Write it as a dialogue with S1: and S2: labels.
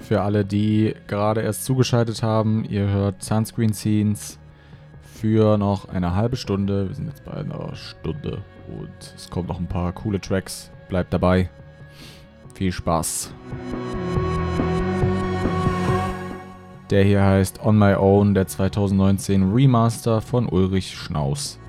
S1: Für alle, die gerade erst zugeschaltet haben, ihr hört Sunscreen Scenes für noch eine halbe Stunde. Wir sind jetzt bei einer Stunde und es kommen noch ein paar coole Tracks. Bleibt dabei. Viel Spaß. Der hier heißt On My Own, der 2019 Remaster von Ulrich Schnaus.